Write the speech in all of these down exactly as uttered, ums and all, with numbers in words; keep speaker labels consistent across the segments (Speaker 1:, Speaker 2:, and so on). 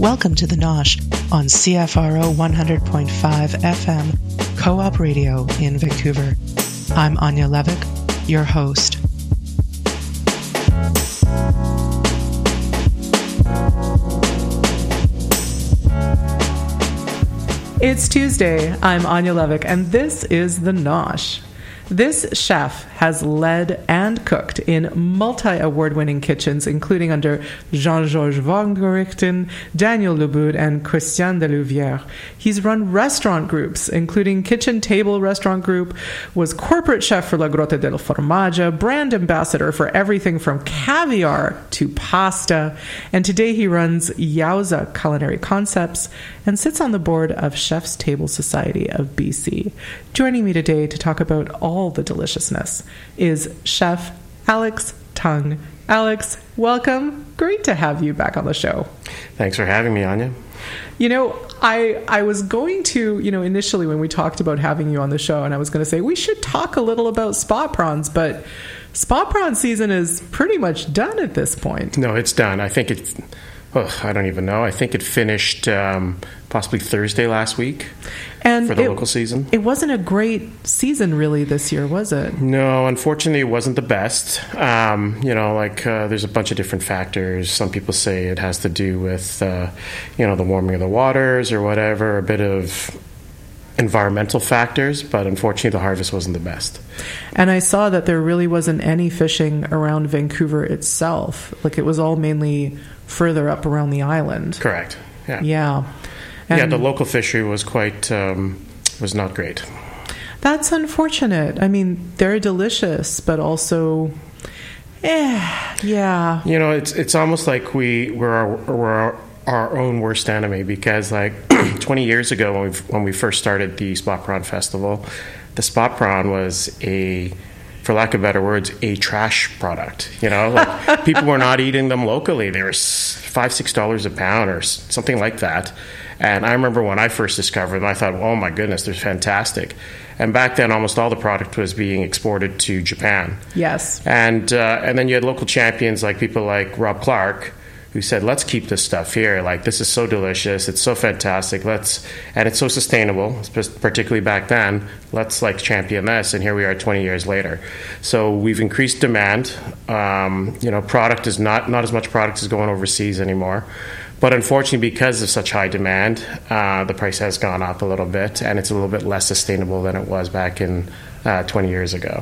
Speaker 1: Welcome to the Nosh on C F R O one hundred point five F M, Co-op Radio in Vancouver. I'm Anya Levick, your host. It's Tuesday. I'm Anya Levick, and this is the Nosh. This chef has led and cooked in multi-award-winning kitchens, including under Jean-Georges Vongerichten, Daniel Lebout, and Christian Delouvière. He's run restaurant groups, including Kitchen Table Restaurant Group, was corporate chef for La Grotta del Formaggio, brand ambassador for everything from caviar to pasta, and today he runs Yowza Culinary Concepts and sits on the board of Chef's Table Society of B C. Joining me today to talk about all the deliciousness is Chef Alex Tung. Alex, welcome. Great to have you back on the show.
Speaker 2: Thanks for having me, Anya.
Speaker 1: You know, I I was going to, you know, initially when we talked about having you on the show, and I was going to say we should talk a little about spot prawns, but spot prawn season is pretty much done at this point.
Speaker 2: No, it's done. I think it's, oh, I don't even know. I think it finished um, possibly Thursday last week. And for the
Speaker 1: it,
Speaker 2: local season.
Speaker 1: It wasn't a great season really this year, was it?
Speaker 2: No, unfortunately it wasn't the best. Um, you know, like uh, there's a bunch of different factors. Some people say it has to do with, uh, you know, the warming of the waters or whatever, a bit of environmental factors, but unfortunately the harvest wasn't the best.
Speaker 1: And I saw that there really wasn't any fishing around Vancouver itself. Like it was all mainly further up around the island.
Speaker 2: Correct. Yeah.
Speaker 1: Yeah. And
Speaker 2: yeah, the local fishery was quite, um, was not great.
Speaker 1: That's unfortunate. I mean, they're delicious, but also, eh, yeah.
Speaker 2: You know, it's it's almost like we we're our, we're our, our own worst enemy because, like, twenty years ago when we when we first started the Spot Prawn Festival, the spot prawn was a, for lack of better words, a trash product. You know, like people were not eating them locally. They were five, six dollars a pound or something like that. And I remember when I first discovered them, I thought, oh my goodness, they're fantastic. And back then, almost all the product was being exported to Japan.
Speaker 1: Yes.
Speaker 2: And uh, and then you had local champions like people like Rob Clark, who said, let's keep this stuff here. Like, this is so delicious. It's so fantastic. Let's, and it's so sustainable, particularly back then. Let's, like, champion this. And here we are twenty years later. So we've increased demand. Um, you know, product is not, not as much product is going overseas anymore. But unfortunately, because of such high demand, uh, the price has gone up a little bit, and it's a little bit less sustainable than it was back in uh, twenty years ago.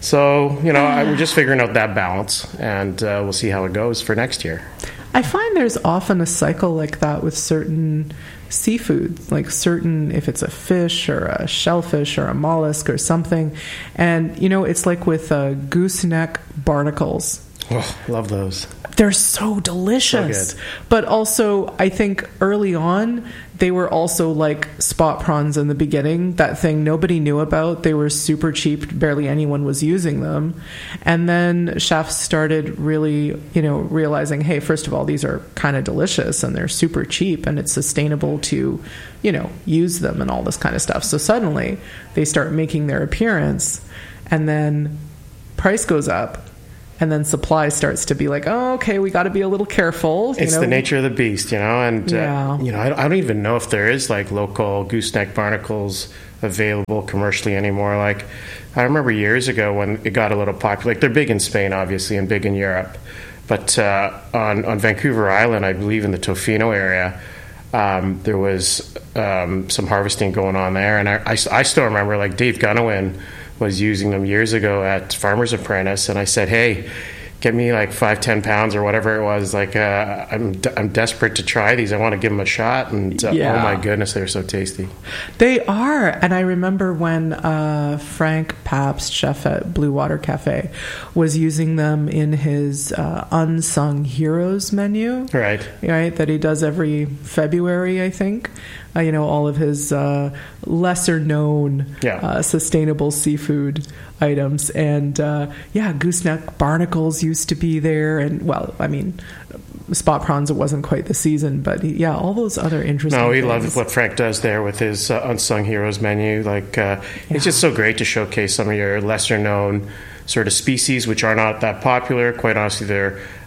Speaker 2: So, you know, I, we're just figuring out that balance, and uh, we'll see how it goes for next year.
Speaker 1: I find there's often a cycle like that with certain seafoods, like certain, if it's a fish or a shellfish or a mollusk or something. And, you know, it's like with uh, gooseneck barnacles.
Speaker 2: Oh, love those.
Speaker 1: They're so delicious.
Speaker 2: So
Speaker 1: but also, I think early on, they were also like spot prawns in the beginning. That thing nobody knew about. They were super cheap. Barely anyone was using them. And then chefs started really, you know, realizing, hey, first of all, these are kind of delicious and they're super cheap and it's sustainable to, you know, use them and all this kind of stuff. So suddenly they start making their appearance and then price goes up. And then supply starts to be like, oh, okay, we got to be a little careful. You
Speaker 2: it's
Speaker 1: know?
Speaker 2: the nature of the beast, you know. And
Speaker 1: yeah.
Speaker 2: uh, you know, I, I don't even know if there is like local gooseneck barnacles available commercially anymore. Like, I remember years ago when it got a little popular. Like, they're big in Spain, obviously, and big in Europe. But uh, on on Vancouver Island, I believe in the Tofino area, um, there was um, some harvesting going on there, and I, I, I still remember like Dave Gunawin was using them years ago at Farmer's Apprentice, and I said, hey, get me like five, ten pounds or whatever it was. Like, uh, I'm I'm desperate to try these. I want to give them a shot. And uh,
Speaker 1: yeah.
Speaker 2: oh my goodness, they're so tasty.
Speaker 1: They are. And I remember when uh, Frank Pabst, chef at Blue Water Cafe, was using them in his uh, Unsung Heroes menu.
Speaker 2: Right.
Speaker 1: Right, that he does every February, I think. Uh, you know, all of his uh, lesser-known
Speaker 2: yeah.
Speaker 1: uh, sustainable seafood items. And, uh, yeah, gooseneck barnacles used to be there. And, well, I mean, spot prawns, it wasn't quite the season. But, yeah, all those other interesting
Speaker 2: No, we
Speaker 1: things.
Speaker 2: love what Frank does there with his uh, Unsung Heroes menu. Like, uh, yeah. It's just so great to showcase some of your lesser-known sort of species, which are not that popular. Quite honestly, they're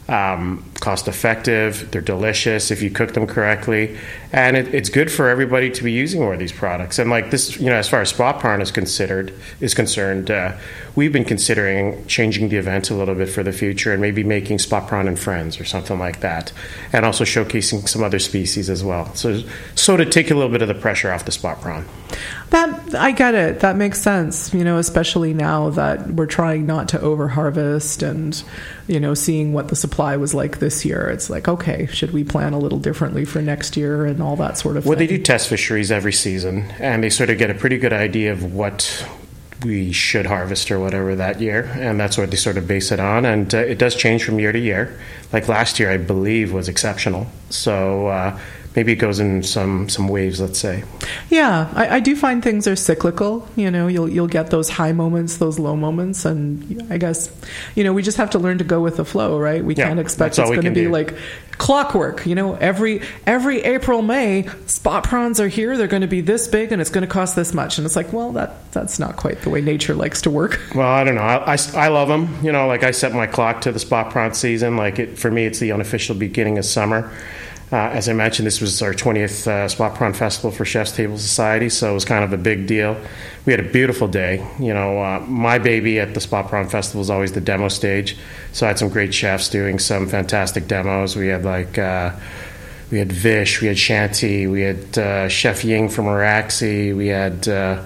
Speaker 2: um, cost effective. They're delicious if you cook them correctly, and it, it's good for everybody to be using more of these products. And like this, you know, as far as spot prawn is considered is concerned, uh, we've been considering changing the event a little bit for the future and maybe making spot prawn and friends or something like that, and also showcasing some other species as well. So, so to take a little bit of the pressure off the spot prawn.
Speaker 1: That I get it. That makes sense. You know, especially now that we're trying not to over harvest and, you know, seeing what the supply was like this year. It's like, okay, should we plan a little differently for next year and all that sort of
Speaker 2: well,
Speaker 1: thing?
Speaker 2: Well, they do test fisheries every season, and they sort of get a pretty good idea of what we should harvest or whatever that year, and that's what they sort of base it on. And uh, it does change from year to year. Like last year, I believe, was exceptional. So uh, maybe it goes in some some waves, let's say.
Speaker 1: Yeah, I, I do find things are cyclical. You know, you'll you'll get those high moments, those low moments, and I guess, you know, we just have to learn to go with the flow, right? We yeah, can't expect it's going to be do. like clockwork. You know, every every April, May, spot prawns are here. They're going to be this big, and it's going to cost this much. And it's like, well, that that's not quite the way nature likes to work.
Speaker 2: Well, I don't know. I, I, I love them. You know, like I set my clock to the spot prawn season. Like it for me, it's the unofficial beginning of summer. Uh, as I mentioned, this was our twentieth uh, Spot Prawn Festival for Chef's Table Society, so it was kind of a big deal. We had a beautiful day. You know, uh, my baby at the Spot Prawn Festival is always the demo stage, so I had some great chefs doing some fantastic demos. We had like uh, we had Vish, we had Shanti, we had uh, Chef Ying from Araxi, we had uh,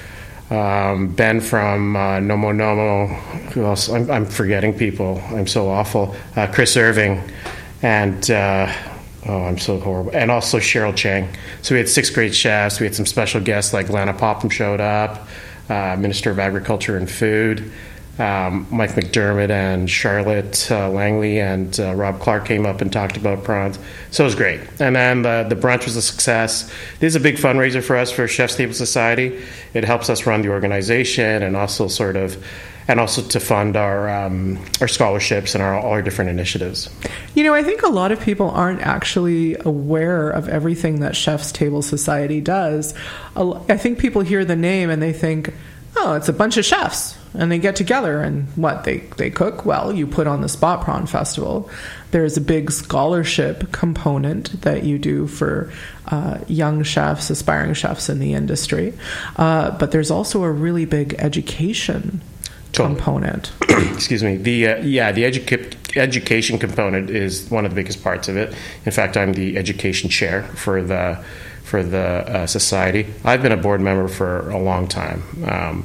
Speaker 2: um, Ben from uh, Nomo Nomo. Who else? I'm, I'm forgetting people. I'm so awful. Uh, Chris Irving, and. Uh, Oh, I'm so horrible. And also Cheryl Chang. So we had six great chefs. We had some special guests like Lana Popham showed up, uh, Minister of Agriculture and Food. Um, Mike McDermott and Charlotte uh, Langley and uh, Rob Clark came up and talked about prawns. So it was great. And then the, the brunch was a success. This is a big fundraiser for us for Chef's Table Society. It helps us run the organization and also sort of and also to fund our um, our scholarships and our, all our different initiatives.
Speaker 1: You know, I think a lot of people aren't actually aware of everything that Chef's Table Society does. I think people hear the name and they think, oh, it's a bunch of chefs. And they get together and what, they, they cook? Well, you put on the Spot Prawn Festival. There's a big scholarship component that you do for uh, young chefs, aspiring chefs in the industry. Uh, but there's also a really big education Totally. component.
Speaker 2: Excuse me. The uh, yeah, the educa- education component is one of the biggest parts of it. In fact, I'm the education chair for the for the uh, society. I've been a board member for a long time. Um,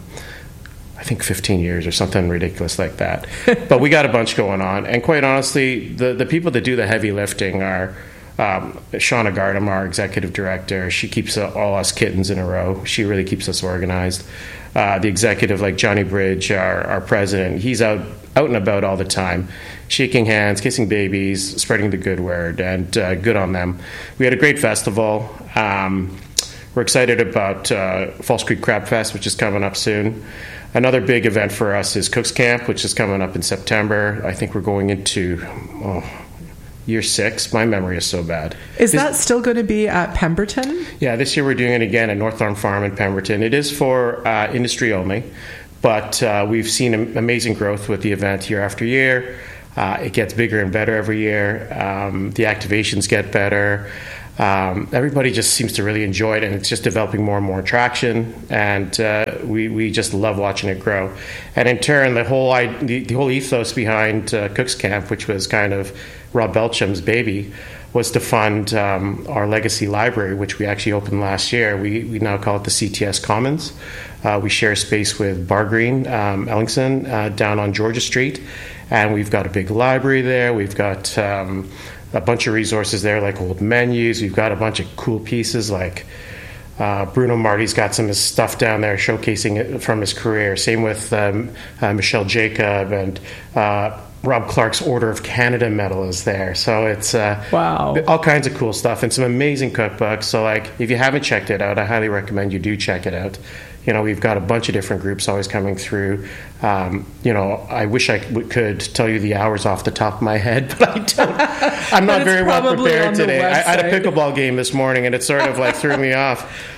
Speaker 2: I think fifteen years or something ridiculous like that. But we got a bunch going on, and quite honestly, the the people that do the heavy lifting are. Um, Shauna Gardam, our executive director, she keeps uh, all us kittens in a row. She really keeps us organized. Uh, the executive, like Johnny Bridge, our, our president, he's out out and about all the time, shaking hands, kissing babies, spreading the good word, and uh, good on them. We had a great festival. Um, we're excited about uh, False Creek Crab Fest, which is coming up soon. Another big event for us is Cooks Camp, which is coming up in September. I think we're going into... Oh, Year six. My memory is so bad.
Speaker 1: Is this, that still going to be at Pemberton?
Speaker 2: Yeah, this year we're doing it again at North Arm Farm in Pemberton. It is for uh, industry only, but uh, we've seen amazing growth with the event year after year. Uh, it gets bigger and better every year. Um, the activations get better. Um, everybody just seems to really enjoy it, and it's just developing more and more traction, and uh, we, we just love watching it grow. And in turn, the whole the, the whole ethos behind uh, Cooks Camp, which was kind of Rob Belcham's baby, was to fund um, our legacy library, which we actually opened last year. We, we now call it the C T S Commons. Uh, we share space with Bar Green, um, Ellingson, uh, down on Georgia Street, and we've got a big library there. We've got... Um, a bunch of resources there, like old menus. We've got a bunch of cool pieces, like uh, Bruno Marty's got some of his stuff down there showcasing it from his career. Same with um, uh, Michelle Jacob, and uh, Rob Clark's Order of Canada medal is there. So it's uh,
Speaker 1: wow,
Speaker 2: all kinds of cool stuff and some amazing cookbooks. So like, if you haven't checked it out, I highly recommend you do check it out. You know, we've got a bunch of different groups always coming through. Um, you know, I wish I w- could tell you the hours off the top of my head, but I don't. I'm not very well prepared today. I, I had a pickleball game this morning, and it sort of like threw me off.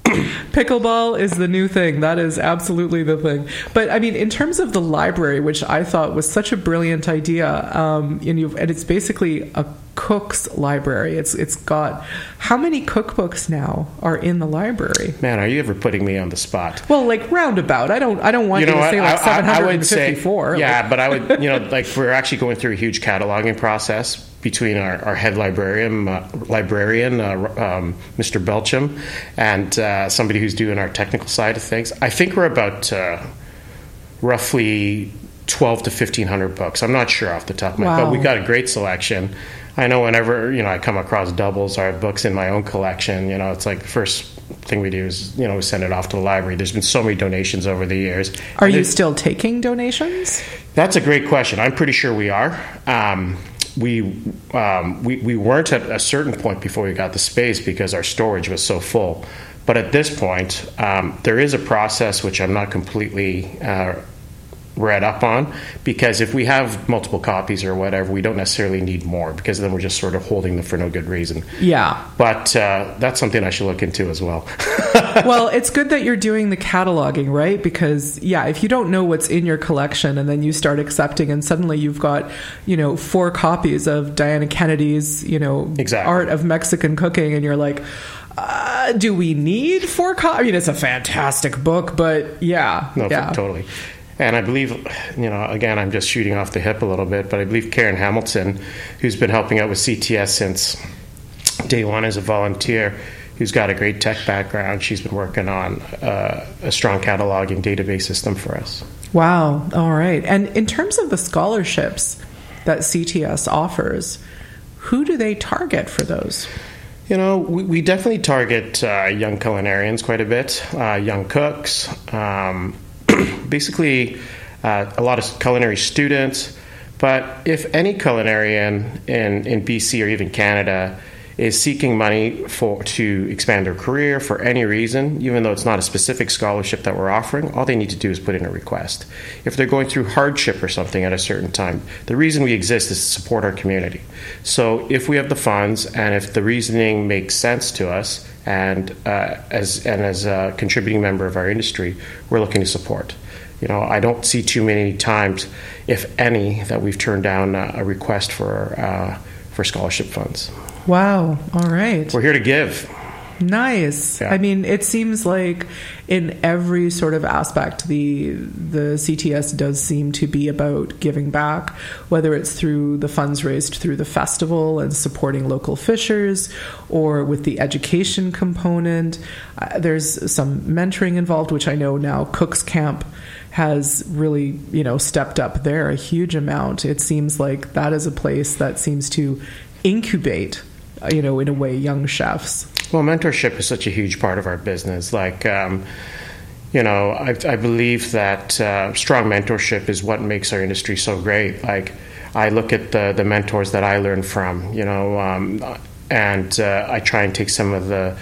Speaker 1: Pickleball is the new thing. That is absolutely the thing. But I mean, in terms of the library, which I thought was such a brilliant idea, um, and, you've, and it's basically a cook's library. It's it's got how many cookbooks now are in the library?
Speaker 2: Man, are you ever putting me on the spot?
Speaker 1: Well, like roundabout. I don't I don't want you, know you to what? say like seven hundred fifty-four.
Speaker 2: Yeah,
Speaker 1: like.
Speaker 2: but I would, you know, like we're actually going through a huge cataloging process between our, our head librarian, uh, librarian uh, um, Mister Belcham, and uh, somebody who's doing our technical side of things. I think we're about uh, roughly twelve to fifteen hundred books. I'm not sure off the top of my head,
Speaker 1: wow.
Speaker 2: but we got a great selection. I know whenever, you know, I come across doubles or books in my own collection, you know, it's like the first thing we do is, you know, we send it off to the library. There's been so many donations over the years.
Speaker 1: Are you still taking donations?
Speaker 2: That's a great question. I'm pretty sure we are. Um, we, um, we we weren't at a certain point before we got the space because our storage was so full. But at this point, um, there is a process which I'm not completely uh, read up on, because if we have multiple copies or whatever, we don't necessarily need more, because then we're just sort of holding them for no good reason.
Speaker 1: Yeah.
Speaker 2: But uh, that's something I should look into as well.
Speaker 1: Well, it's good that you're doing the cataloging, right? Because, yeah, if you don't know what's in your collection and then you start accepting and suddenly you've got, you know, four copies of Diana Kennedy's, you know,
Speaker 2: exactly.
Speaker 1: Art of Mexican Cooking, and you're like, uh, do we need four copies? I mean, it's a fantastic book, but yeah.
Speaker 2: No,
Speaker 1: yeah.
Speaker 2: totally. And I believe, you know, again, I'm just shooting off the hip a little bit, but I believe Karen Hamilton, who's been helping out with C T S since day one as a volunteer, who's got a great tech background, she's been working on uh, a strong cataloging database system for us.
Speaker 1: Wow. All right. And in terms of the scholarships that C T S offers, who do they target for those?
Speaker 2: You know, we, we definitely target uh, young culinarians quite a bit, uh, young cooks, um, basically uh, a lot of culinary students. But if any culinarian in, in B C or even Canada is seeking money for to expand their career for any reason, even though it's not a specific scholarship that we're offering, all they need to do is put in a request. If they're going through hardship or something at a certain time, the reason we exist is to support our community. So if we have the funds and if the reasoning makes sense to us, and uh, as and as a contributing member of our industry, we're looking to support. You know, I don't see too many times, if any, that we've turned down a, a request for uh, for scholarship funds.
Speaker 1: Wow. All right.
Speaker 2: We're here to give.
Speaker 1: Nice.
Speaker 2: Yeah.
Speaker 1: I mean, it seems like in every sort of aspect, the the C T S does seem to be about giving back, whether it's through the funds raised through the festival and supporting local fishers, or with the education component. Uh, there's some mentoring involved, which I know now Cook's Camp has really, you know, stepped up there a huge amount. It seems like that is a place that seems to incubate, you know, in a way, young chefs.
Speaker 2: Well, mentorship is such a huge part of our business. Like, um, you know, I, I believe that uh, strong mentorship is what makes our industry so great. Like, I look at the, the mentors that I learned from, you know, um, and uh, I try and take some of the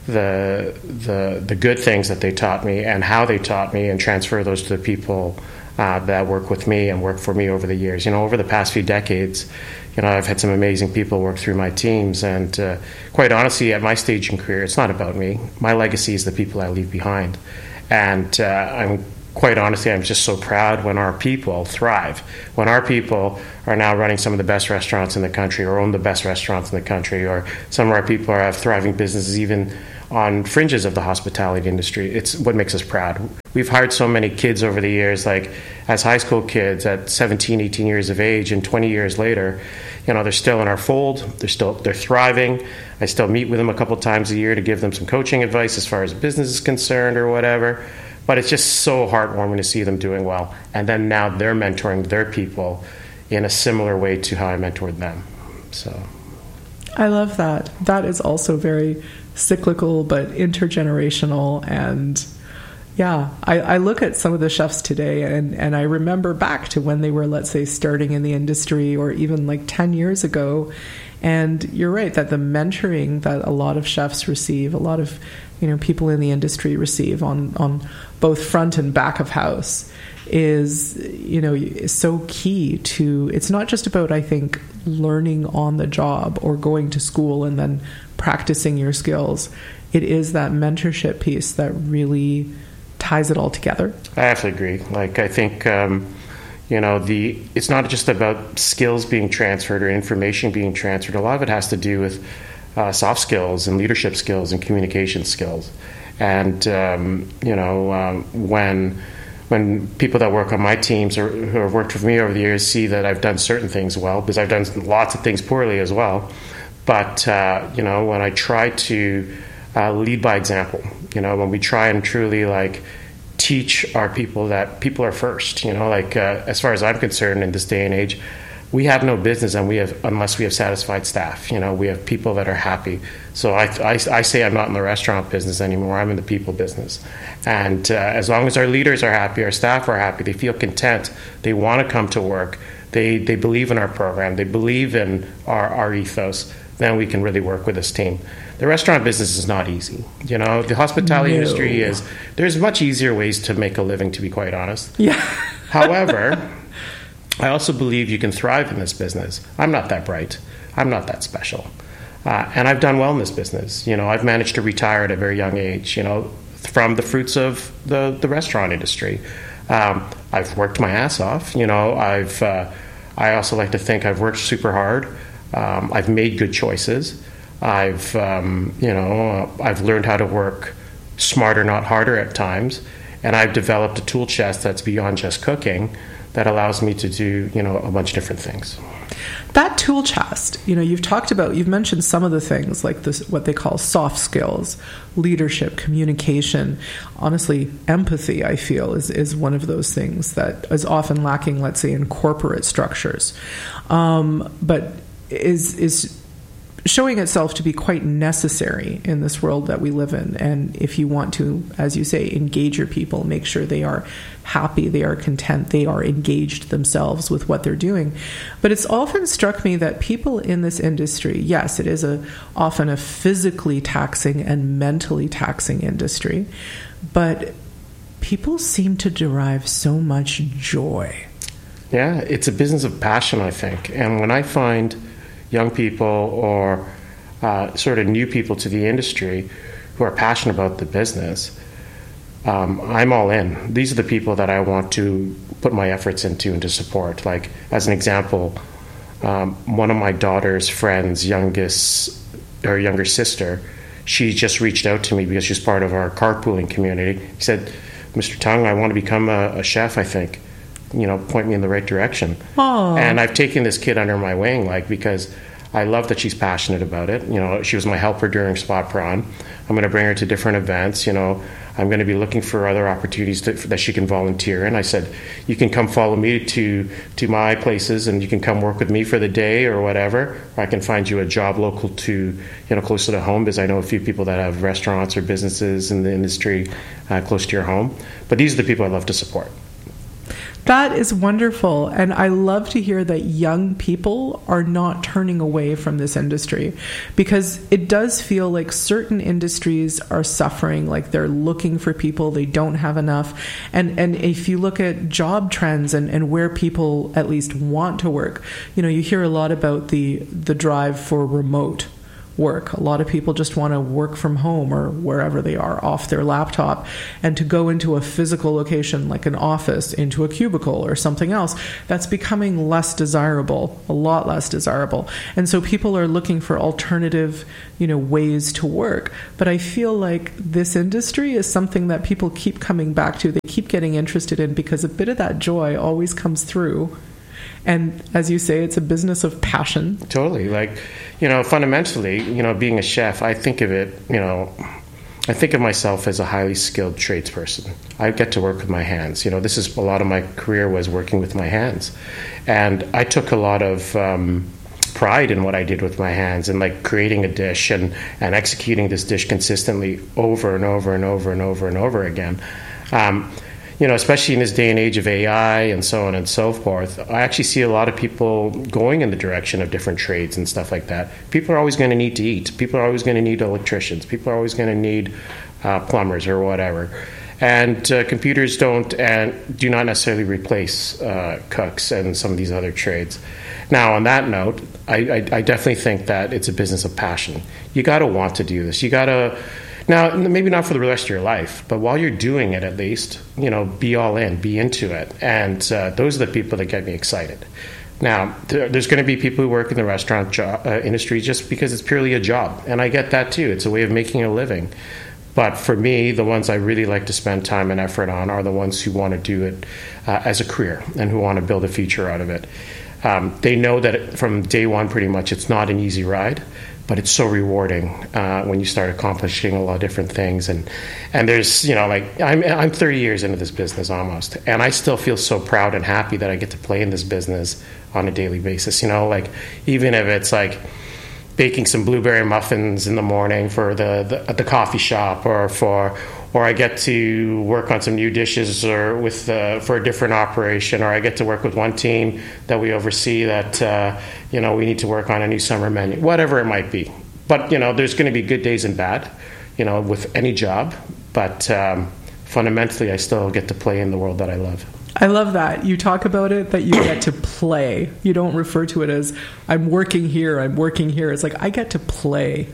Speaker 2: the the the good things that they taught me and how they taught me and transfer those to the people uh, that work with me and work for me over the years. You know, over the past few decades, you know, I've had some amazing people work through my teams, and uh, quite honestly, at my stage in career, it's not about me. My legacy is the people I leave behind, and uh, I'm quite honestly, I'm just so proud when our people thrive, when our people are now running some of the best restaurants in the country, or own the best restaurants in the country, or some of our people are, have thriving businesses even on fringes of the hospitality industry. It's what makes us proud. We've hired so many kids over the years, like as high school kids at seventeen, eighteen years of age, and twenty years later, you know, they're still in our fold. They're still, they're thriving. I still meet with them a couple times a year to give them some coaching advice as far as business is concerned or whatever. But it's just so heartwarming to see them doing well. And then now they're mentoring their people in a similar way to how I mentored them. So
Speaker 1: I love that. That is also very cyclical but intergenerational. And yeah, I, I look at some of the chefs today and, and I remember back to when they were, let's say, starting in the industry, or even like ten years ago. And you're right that the mentoring that a lot of chefs receive, a lot of, you know, people in the industry receive on, on both front and back of house is, you know, is so key to, it's not just about, I think, learning on the job or going to school and then practicing your skills, it is that mentorship piece that really ties it all together.
Speaker 2: I absolutely agree. Like, I think, um, you know, the it's not just about skills being transferred or information being transferred. A lot of it has to do with uh, soft skills and leadership skills and communication skills. And, um, you know, um, when when people that work on my teams or who have worked with me over the years see that I've done certain things well, because I've done lots of things poorly as well. But, uh, you know, when I try to uh, lead by example, you know, when we try and truly, like, teach our people that people are first, you know, like, uh, as far as I'm concerned in this day and age, we have no business and we have unless we have satisfied staff. You know, we have people that are happy. So I, I, I say I'm not in the restaurant business anymore. I'm in the people business. And uh, as long as our leaders are happy, our staff are happy, they feel content, they want to come to work, they they believe in our program, they believe in our, our ethos, then we can really work with this team. The restaurant business is not easy. You know, the hospitality no. industry is, there's much easier ways to make a living, to be quite honest.
Speaker 1: Yeah.
Speaker 2: However, I also believe you can thrive in this business. I'm not that bright. I'm not that special. Uh, and I've done well in this business. You know, I've managed to retire at a very young age, you know, from the fruits of the, the restaurant industry. Um, I've worked my ass off. You know, I've, uh, I also like to think I've worked super hard. Um, I've made good choices. I've, um, you know, I've learned how to work smarter, not harder at times. And I've developed a tool chest that's beyond just cooking that allows me to do, you know, a bunch of different things.
Speaker 1: That tool chest, you know, you've talked about, you've mentioned some of the things like this, what they call soft skills, leadership, communication. Honestly, empathy, I feel, is, is one of those things that is often lacking, let's say, in corporate structures. Um, but is is showing itself to be quite necessary in this world that we live in. And if you want to, as you say, engage your people, make sure they are happy, they are content, they are engaged themselves with what they're doing. But it's often struck me that people in this industry, yes, it is a often a physically taxing and mentally taxing industry, but people seem to derive so much joy.
Speaker 2: Yeah, it's a business of passion, I think. And when I find young people or uh, sort of new people to the industry who are passionate about the business, um, I'm all in. These are the people that I want to put my efforts into and to support. Like, as an example, um, one of my daughter's friends' youngest, her younger sister, she just reached out to me because she's part of our carpooling community. She said, Mister Tung, I want to become a, a chef, I think. You know, point me in the right direction.
Speaker 1: Aww.
Speaker 2: And I've taken this kid under my wing, like, because I love that she's passionate about it. You know, she was my helper during Spot Prawn. I'm going to bring her to different events. You know, I'm going to be looking for other opportunities to, that she can volunteer in. I said, you can come follow me to to my places, and you can come work with me for the day or whatever. Or I can find you a job local to, you know, closer to home, because I know a few people that have restaurants or businesses in the industry uh, close to your home. But these are the people I love to support.
Speaker 1: That is wonderful. And I love to hear that young people are not turning away from this industry, because it does feel like certain industries are suffering, like they're looking for people, they don't have enough. And and if you look at job trends and, and where people at least want to work, you know, you hear a lot about the the drive for remote work. A lot of people just want to work from home or wherever they are off their laptop, and to go into a physical location like an office, into a cubicle or something else, that's becoming less desirable, a lot less desirable. And so people are looking for alternative, you know, ways to work. But I feel like this industry is something that people keep coming back to. They keep getting interested in, because a bit of that joy always comes through. And as you say, it's a business of passion.
Speaker 2: Totally. Like, you know, fundamentally, you know, being a chef, I think of it, you know, I think of myself as a highly skilled tradesperson. I get to work with my hands. You know, this is a lot of my career was working with my hands. And I took a lot of um, pride in what I did with my hands, and like creating a dish and, and executing this dish consistently over and over and over and over and over again. Um, You know, especially in this day and age of A I and so on and so forth, I actually see a lot of people going in the direction of different trades and stuff like that. People are always going to need to eat. People are always going to need electricians. People are always going to need uh, plumbers or whatever. And uh, computers don't and do not necessarily replace uh, cooks and some of these other trades. Now, on that note, I, I, I definitely think that it's a business of passion. You got to want to do this. You got to, now, maybe not for the rest of your life, but while you're doing it, at least, you know, be all in, be into it. And uh, those are the people that get me excited. Now, there, there's going to be people who work in the restaurant jo- uh, industry just because it's purely a job. And I get that too. It's a way of making a living. But for me, the ones I really like to spend time and effort on are the ones who want to do it uh, as a career and who want to build a future out of it. Um, they know that it, from day one, pretty much, it's not an easy ride, but it's so rewarding uh, when you start accomplishing a lot of different things. And and there's, you know, like, I'm I'm thirty years into this business almost, and I still feel so proud and happy that I get to play in this business on a daily basis. You know, like, even if it's like baking some blueberry muffins in the morning for the, the at the coffee shop, or for or I get to work on some new dishes or with uh, for a different operation, or I get to work with one team that we oversee that uh, you know, we need to work on a new summer menu, whatever it might be. But you know, there's going to be good days and bad, you know, with any job. But um, fundamentally, I still get to play in the world that I love.
Speaker 1: I love that. You talk about it, that you get to play. You don't refer to it as, I'm working here, I'm working here. It's like, I get to play.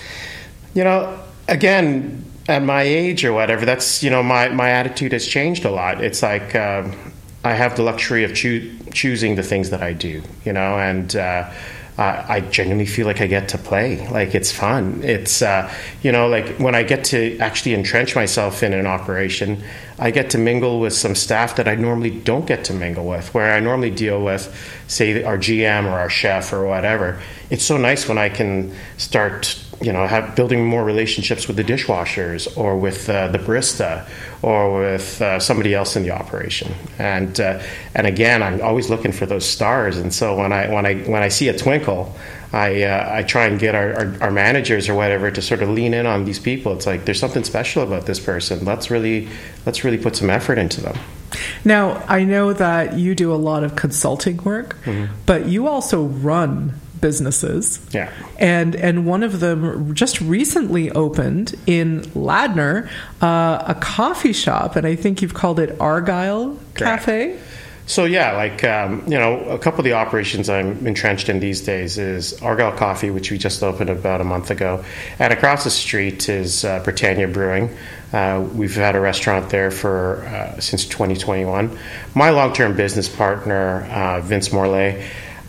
Speaker 2: You know, again, at my age or whatever, that's, you know, my, my attitude has changed a lot. It's like um, I have the luxury of choo- choosing the things that I do, you know, and uh, I, I genuinely feel like I get to play. Like, it's fun. It's, uh, you know, like when I get to actually entrench myself in an operation, I get to mingle with some staff that I normally don't get to mingle with, where I normally deal with, say, our G M or our chef or whatever. It's so nice when I can start, you know, have, building more relationships with the dishwashers, or with uh, the barista, or with uh, somebody else in the operation. And uh, and again, I'm always looking for those stars. And so when I when I when I see a twinkle, I uh, I try and get our, our, our managers or whatever to sort of lean in on these people. It's like, there's something special about this person. Let's really let's really put some effort into them.
Speaker 1: Now, I know that you do a lot of consulting work, mm-hmm. but you also run businesses.
Speaker 2: Yeah.
Speaker 1: And and one of them just recently opened in Ladner, uh, a coffee shop, and I think you've called it Argyle Cafe.
Speaker 2: Correct. So yeah, like, um, you know, a couple of the operations I'm entrenched in these days is Argyle Coffee, which we just opened about a month ago. And across the street is uh, Britannia Brewing. Uh, we've had a restaurant there for uh, since twenty twenty-one. My long-term business partner, uh, Vince Morley,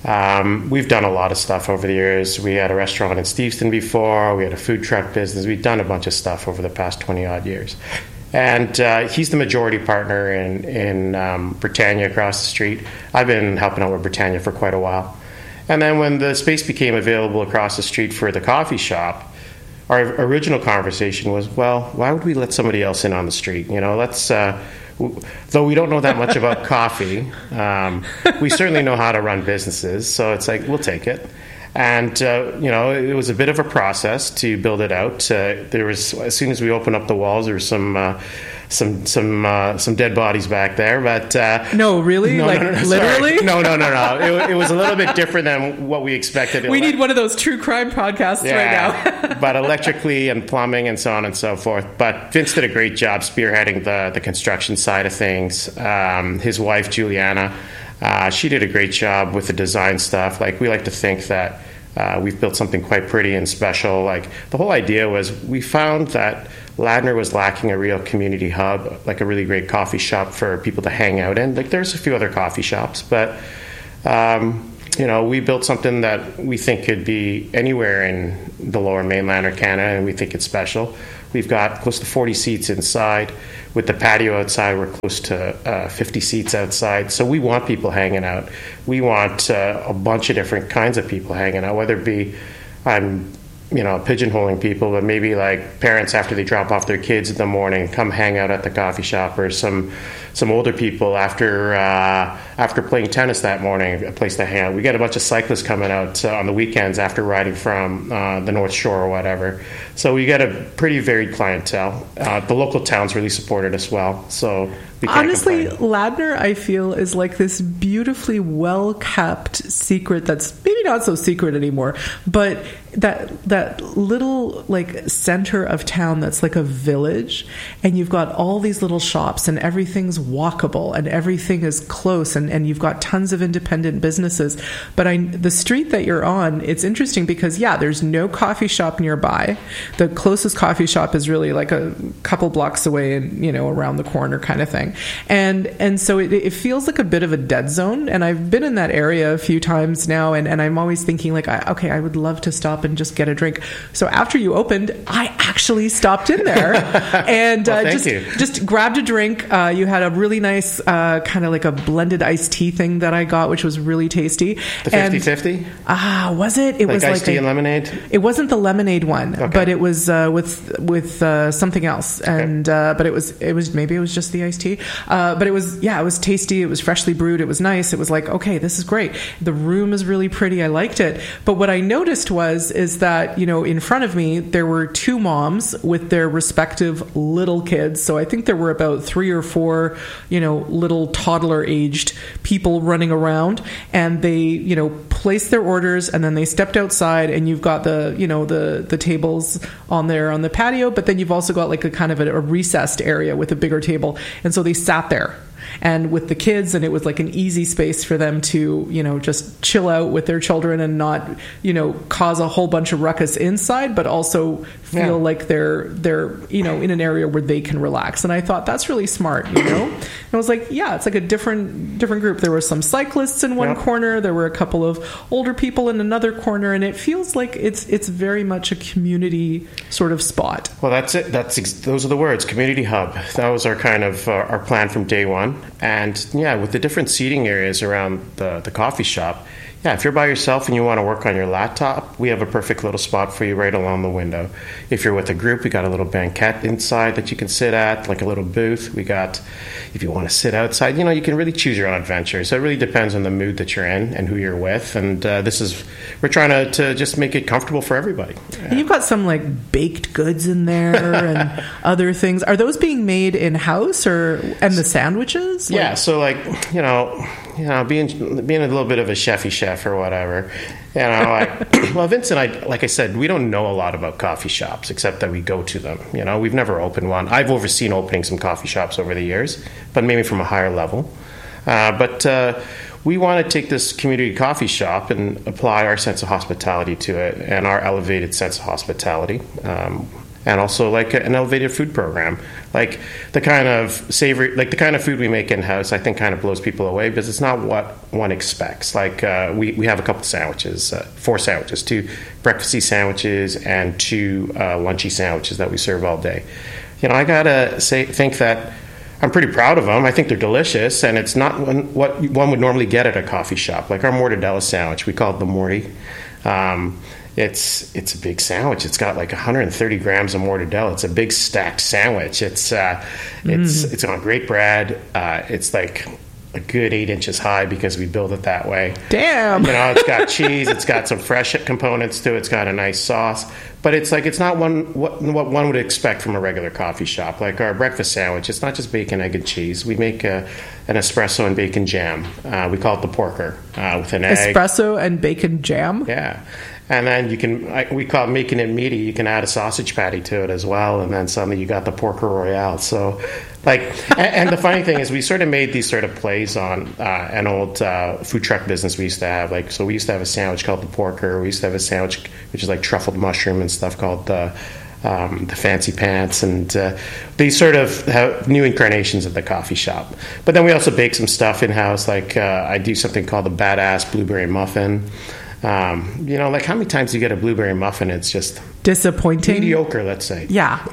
Speaker 2: um, we've done a lot of stuff over the years. We had a restaurant in Steveston before. We had a food truck business. We've done a bunch of stuff over the past twenty-odd years. And uh, he's the majority partner in, in um, Britannia across the street. I've been helping out with Britannia for quite a while. And then when the space became available across the street for the coffee shop, our original conversation was, well, why would we let somebody else in on the street? You know, let's, uh, w- though we don't know that much about coffee, um, we certainly know how to run businesses. So it's like, we'll take it. And, uh, you know, it was a bit of a process to build it out. Uh, there was, as soon as we opened up the walls, there was some uh, some some uh, some dead bodies back there. But uh,
Speaker 1: no, really?
Speaker 2: No,
Speaker 1: like,
Speaker 2: no, no, no,
Speaker 1: literally?
Speaker 2: Sorry. No, no, no, no. It, it was a little bit different than what we expected.
Speaker 1: We need one of those true crime podcasts
Speaker 2: yeah,
Speaker 1: right now.
Speaker 2: But electrically and plumbing and so on and so forth. But Vince did a great job spearheading the, the construction side of things. Um, his wife, Juliana, uh, she did a great job with the design stuff. Like, we like to think that Uh, we've built something quite pretty and special. Like, the whole idea was, we found that Ladner was lacking a real community hub, like a really great coffee shop for people to hang out in. Like, there's a few other coffee shops, but um, you know, we built something that we think could be anywhere in the Lower Mainland or Canada, and we think it's special. We've got close to forty seats inside. With the patio outside, we're close to uh, fifty seats outside. So we want people hanging out. We want uh, a bunch of different kinds of people hanging out, whether it be, I'm, you know, pigeonholing people, but maybe like parents after they drop off their kids in the morning, come hang out at the coffee shop, or some some older people after uh, after playing tennis that morning, a place to hang out. We get a bunch of cyclists coming out uh, on the weekends after riding from uh, the North Shore or whatever. So we get a pretty varied clientele. Uh, the local towns really supported us well. So we can't
Speaker 1: honestly,
Speaker 2: complain.
Speaker 1: Ladner, I feel, is like this beautifully well-kept secret that's maybe not so secret anymore, but that that little like center of town that's like a village, and you've got all these little shops and everything's walkable and everything is close, and, and you've got tons of independent businesses. But I the street that you're on, it's interesting because yeah, there's no coffee shop nearby. The closest coffee shop is really like a couple blocks away and, you know, around the corner kind of thing. And and so it, it feels like a bit of a dead zone. And I've been in that area a few times now, and, and I'm always thinking like, I, okay, I would love to stop and just get a drink. So after you opened, I actually stopped in there and
Speaker 2: well,
Speaker 1: uh, just
Speaker 2: you.
Speaker 1: just grabbed a drink. Uh, you had a really nice uh, kind of like a blended iced tea thing that I got, which was really tasty.
Speaker 2: The fifty-fifty?
Speaker 1: Ah, was it? It
Speaker 2: like
Speaker 1: was
Speaker 2: iced
Speaker 1: like
Speaker 2: tea
Speaker 1: a,
Speaker 2: and lemonade?
Speaker 1: It wasn't the lemonade one,
Speaker 2: okay.
Speaker 1: but it was uh, with with uh, something else. And
Speaker 2: okay.
Speaker 1: uh, but it was it was maybe it was just the iced tea. Uh, but it was yeah, it was tasty. It was freshly brewed. It was nice. It was like, okay, this is great. The room is really pretty. I liked it. But what I noticed was is that, you know, in front of me there were two moms with their respective little kids. So I think there were about three or four, you know, little toddler aged people running around, and they, you know, placed their orders and then they stepped outside, and you've got the, you know, the the tables on there on the patio, but then you've also got like a kind of a, a recessed area with a bigger table, and so they sat there and with the kids, and it was like an easy space for them to, you know, just chill out with their children and not, you know, cause a whole bunch of ruckus inside, but also feel yeah. like they're they're you know, in an area where they can relax. And I thought that's really smart, you know. And I was like, yeah, it's like a different different group. There were some cyclists in one yep. corner, there were a couple of older people in another corner, and it feels like it's it's very much a community sort of spot.
Speaker 2: Well, that's it. That's those are the words, community hub. That was our kind of uh, our plan from day one. And yeah, with the different seating areas around the, the coffee shop, yeah, if you're by yourself and you want to work on your laptop, we have a perfect little spot for you right along the window. If you're with a group, we got a little banquette inside that you can sit at, like a little booth. We got, if you want to sit outside, you know, you can really choose your own adventure. So it really depends on the mood that you're in and who you're with. And uh, this is, we're trying to, to just make it comfortable for everybody.
Speaker 1: And you've got some like baked goods in there and other things. Are those being made in-house, or, and the sandwiches? Like,
Speaker 2: yeah, so like, you know, you know, being being a little bit of a chefy chef or whatever, you know, like, well, Vince and I, like I said, we don't know a lot about coffee shops except that we go to them. You know, we've never opened one. I've overseen opening some coffee shops over the years, but maybe from a higher level. Uh, but uh, we want to take this community coffee shop and apply our sense of hospitality to it, and our elevated sense of hospitality. Um, and also like an elevated food program, like the kind of savory, like the kind of food we make in-house, I think kind of blows people away because it's not what one expects. Like uh, we, we have a couple sandwiches, uh, four sandwiches, two breakfasty sandwiches and two uh, lunchy sandwiches that we serve all day. You know, I gotta say, think that I'm pretty proud of them. I think they're delicious, and it's not one, what one would normally get at a coffee shop. Like our mortadella sandwich, we call it the Morty. Um, It's it's a big sandwich. It's got like one hundred thirty grams of mortadella. It's a big stacked sandwich. It's uh, it's mm. it's on great bread. Uh, it's like a good eight inches high because we build it that way.
Speaker 1: Damn.
Speaker 2: You know, it's got cheese. It's got some fresh components to it. It's got a nice sauce. But it's like it's not one what what one would expect from a regular coffee shop. Like our breakfast sandwich, it's not just bacon, egg, and cheese. We make a, an espresso and bacon jam. Uh, we call it the porker uh, with an egg.
Speaker 1: Espresso and bacon jam?
Speaker 2: Yeah. And then you can, we call it making it meaty. You can add a sausage patty to it as well. And then suddenly you got the Porker Royale. So, like, and, and the funny thing is we sort of made these sort of plays on uh, an old uh, food truck business we used to have. Like, so we used to have a sandwich called the Porker. We used to have a sandwich which is like truffled mushroom and stuff called the, um, the Fancy Pants. And uh, these sort of have new incarnations of the coffee shop. But then we also bake some stuff in-house. Like, uh, I do something called the Badass Blueberry Muffin. Um, you know, like how many times you get a blueberry muffin, it's just
Speaker 1: disappointing,
Speaker 2: mediocre, let's say.
Speaker 1: Yeah.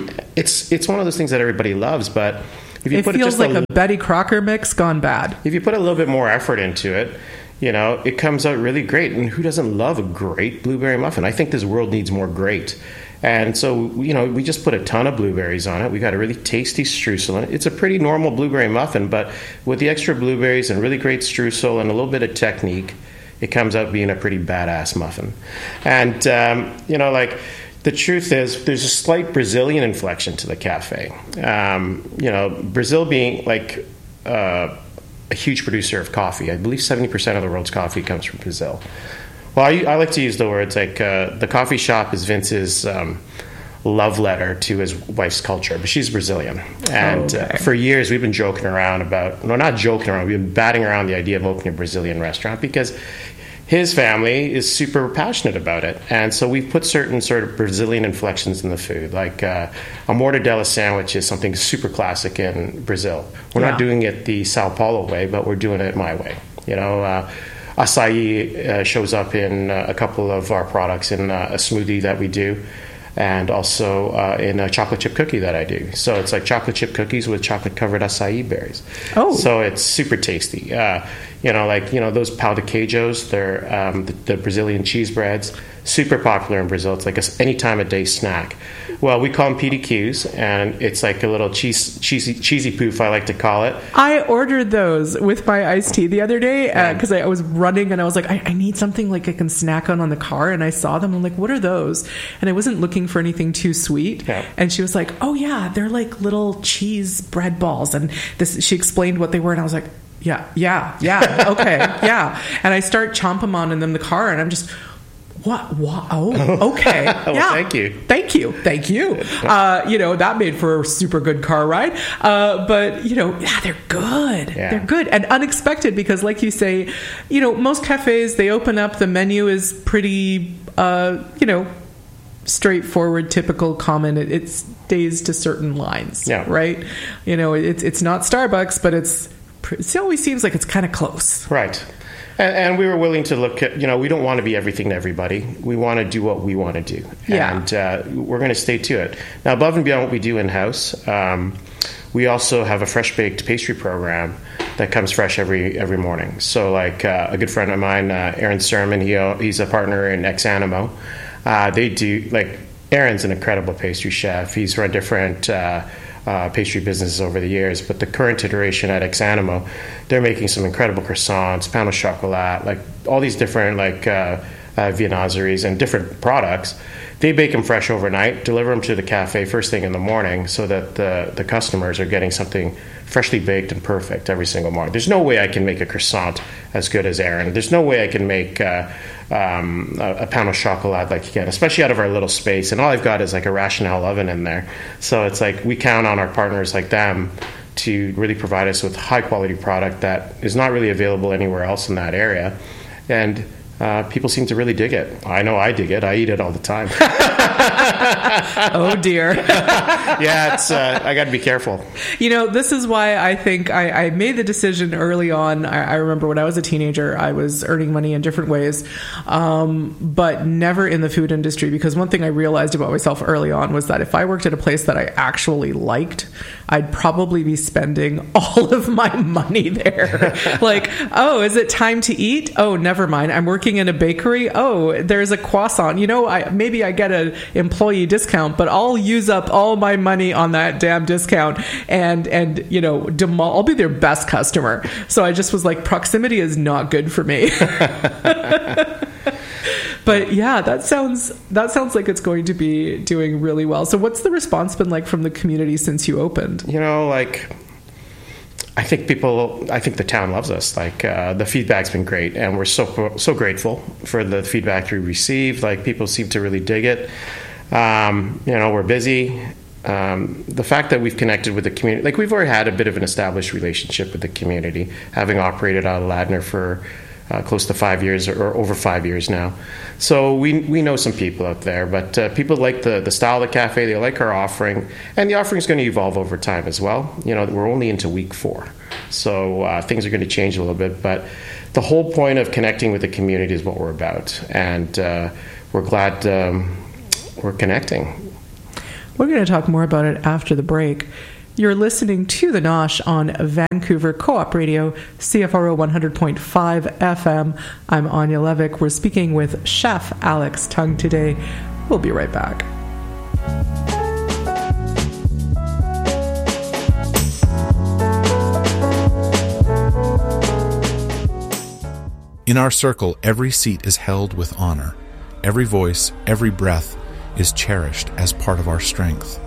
Speaker 2: it's it's one of those things that everybody loves, but if you
Speaker 1: it
Speaker 2: put
Speaker 1: feels
Speaker 2: it just
Speaker 1: like
Speaker 2: a,
Speaker 1: a Betty Crocker mix gone bad.
Speaker 2: If you put a little bit more effort into it, you know, it comes out really great. And who doesn't love a great blueberry muffin? I think this world needs more great. And so, you know, we just put a ton of blueberries on it. We got a really tasty streusel in it. It's a pretty normal blueberry muffin, but with the extra blueberries and really great streusel and a little bit of technique, it comes out being a pretty badass muffin. And, um, you know, like, the truth is there's a slight Brazilian inflection to the cafe. Um, you know, Brazil being, like, uh, a huge producer of coffee. I believe seventy percent of the world's coffee comes from Brazil. Well, I, I like to use the words like uh, the coffee shop is Vince's um, love letter to his wife's culture, but she's Brazilian. And
Speaker 1: okay.
Speaker 2: uh, for years, we've been joking around about, no, not joking around, we've been batting around the idea of opening a Brazilian restaurant because his family is super passionate about it. And so we've put certain sort of Brazilian inflections in the food. Like uh, a mortadella sandwich is something super classic in Brazil. We're yeah. not doing it the Sao Paulo way, but we're doing it my way. You know, uh, acai uh, shows up in uh, a couple of our products in uh, a smoothie that we do, and also uh, in a chocolate chip cookie that I do. So it's like chocolate chip cookies with chocolate covered acai berries.
Speaker 1: Oh.
Speaker 2: So it's super tasty. Uh, you know, like, you know, those pão de queijos, they're um, the, the Brazilian cheese breads, super popular in Brazil. It's like a any time of day snack. Well, we call them P D Qs, and it's like a little cheese, cheesy, cheesy poof, I like to call it.
Speaker 1: I ordered those with my iced tea the other day because uh, I, I was running and I was like, I, I need something like I can snack on on the car. And I saw them. I'm like, what are those? And I wasn't looking for anything too sweet.
Speaker 2: Yeah.
Speaker 1: And she was like, oh, yeah, they're like little cheese bread balls. And this, she explained what they were. And I was like, yeah, yeah, yeah, okay, yeah. And I start chomping them on in the car, and I'm just... What? What? Oh, okay.
Speaker 2: Well,
Speaker 1: yeah.
Speaker 2: Thank you.
Speaker 1: Thank you. Thank you. Uh, you know, that made for a super good car ride. Uh, but, you know, yeah, they're good.
Speaker 2: Yeah.
Speaker 1: They're good and unexpected because, like you say, you know, most cafes, they open up, the menu is pretty, uh, you know, straightforward, typical, common. It, it stays to certain lines,
Speaker 2: yeah.
Speaker 1: right? You know, it's it's not Starbucks, but it's it always seems like it's kind of close.
Speaker 2: Right. And, and we were willing to look at, you know, we don't want to be everything to everybody. We want to do what we want to do.
Speaker 1: Yeah.
Speaker 2: And uh, we're going to stay to it. Now, above and beyond what we do in-house, um, we also have a fresh-baked pastry program that comes fresh every every morning. So, like uh, a good friend of mine, uh, Aaron Sermon, he, he's a partner in Ex Animo. Uh, they do, like, Aaron's an incredible pastry chef. He's run different... Uh, Uh, pastry businesses over the years, but the current iteration at Ex Animo, they're making some incredible croissants, pain au chocolat, like all these different like uh, uh, viennoiseries and different products. They bake them fresh overnight, deliver them to the cafe first thing in the morning, so that the the customers are getting something freshly baked and perfect every single morning. There's no way I can make a croissant as good as Aaron. There's no way I can make uh, um, a, a pain au chocolat like he can, especially out of our little space. And all I've got is like a Rationale oven in there. So it's like we count on our partners like them to really provide us with high quality product that is not really available anywhere else in that area. And Uh, people seem to really dig it. I know I dig it. I eat it all the time.
Speaker 1: Oh, dear.
Speaker 2: Yeah, it's. Uh, I got to be careful.
Speaker 1: You know, this is why I think I, I made the decision early on. I, I remember when I was a teenager, I was earning money in different ways, um, but never in the food industry, because one thing I realized about myself early on was that if I worked at a place that I actually liked, I'd probably be spending all of my money there. Like, oh, is it time to eat? Oh, never mind. I'm working in a bakery. Oh, there's a croissant. You know, I maybe I get an employee discount, but I'll use up all my money on that damn discount, and and you know, demol- I'll be their best customer. So I just was like, proximity is not good for me. But yeah, that sounds that sounds like it's going to be doing really well. So what's the response been like from the community since you opened?
Speaker 2: You know, like, I think people, I think the town loves us. Like, uh, the feedback's been great, and we're so so grateful for the feedback we received. Like, people seem to really dig it. Um, you know, we're busy. Um, the fact that we've connected with the community, like, we've already had a bit of an established relationship with the community, having operated out of Ladner for uh, close to five years or, or over five years now. So we we know some people out there, but uh, people like the, the style of the cafe, they like our offering, and the offering is going to evolve over time as well. You know, we're only into week four, so uh, things are going to change a little bit, but the whole point of connecting with the community is what we're about, and uh, we're glad um, we're connecting.
Speaker 1: We're going to talk more about it after the break. You're listening to The Nosh on Vancouver Co-op Radio, C F R O one hundred point five F M. I'm Anya Levick. We're speaking with Chef Alex Tung today. We'll be right back.
Speaker 3: In our circle, every seat is held with honor. Every voice, every breath is cherished as part of our strength.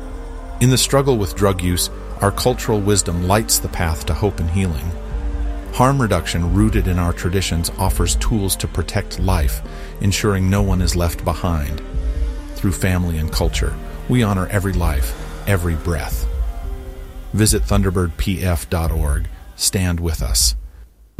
Speaker 3: In the struggle with drug use, our cultural wisdom lights the path to hope and healing. Harm reduction, rooted in our traditions, offers tools to protect life, ensuring no one is left behind. Through family and culture, we honor every life, every breath. Visit thunderbird p f dot org. Stand with us.